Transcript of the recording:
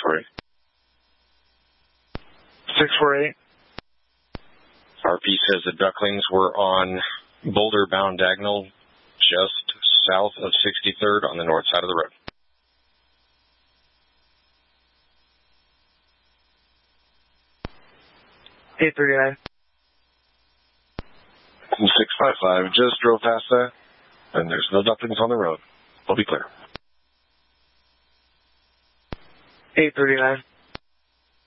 648. 648. RP says the ducklings were on Boulder-bound diagonal just south of 63rd on the north side of the road. $839. 655 just drove past that, and there's no ducklings on the road. We'll be clear. $839.